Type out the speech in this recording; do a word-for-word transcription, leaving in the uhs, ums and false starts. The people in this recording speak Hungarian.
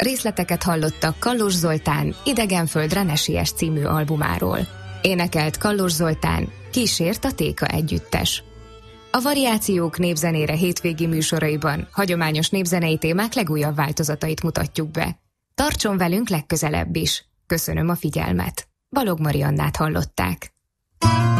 Részleteket hallottak Kallós Zoltán Idegenföldre ne siess című albumáról. Énekelt Kallós Zoltán, kísért a Téka együttes. A Variációk népzenére hétvégi műsoraiban hagyományos népzenei témák legújabb változatait mutatjuk be. Tartson velünk legközelebb is. Köszönöm a figyelmet. Balog Mariannát hallották.